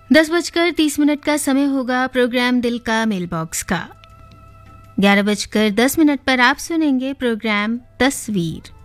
10:30 का समय होगा प्रोग्राम दिल का मेल बॉक्स का। 11:10 पर आप सुनेंगे प्रोग्राम तस्वीर।